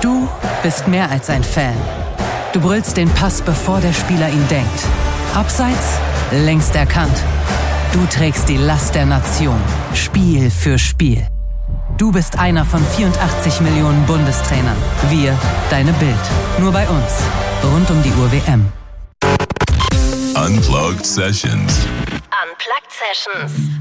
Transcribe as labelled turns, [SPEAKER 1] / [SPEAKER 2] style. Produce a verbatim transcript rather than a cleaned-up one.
[SPEAKER 1] Du bist mehr als ein Fan. Du brüllst den Pass, bevor der Spieler ihn denkt. Abseits, längst erkannt. Du trägst die Last der Nation, Spiel für Spiel. Du bist einer von vierundachtzig Millionen Bundestrainern. Wir, deine Bild. Nur bei uns. Rund um die Uhr W M.
[SPEAKER 2] Unplugged Sessions.
[SPEAKER 3] Unplugged Sessions.